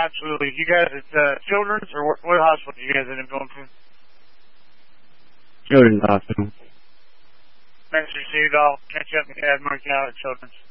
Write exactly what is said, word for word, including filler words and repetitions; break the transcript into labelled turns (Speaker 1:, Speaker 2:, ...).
Speaker 1: Absolutely. You guys at uh, Children's, or what, what hospital do you guys end up going to?
Speaker 2: Children's Hospital.
Speaker 1: Thanks for seeing it all. Catch up with Dad Mark out at Children's.